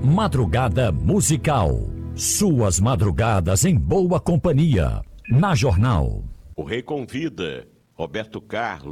Madrugada musical. Suas madrugadas em boa companhia. Na Jornal. O Rei convida Roberto Carlos.